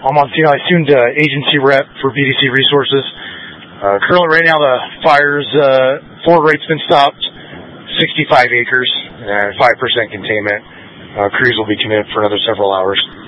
I'm Montino. I assumed agency rep for BDC Resources. Currently, right now, the fire's floor rate's been stopped, 65 acres, and 5% containment. Crews will be committed for another several hours.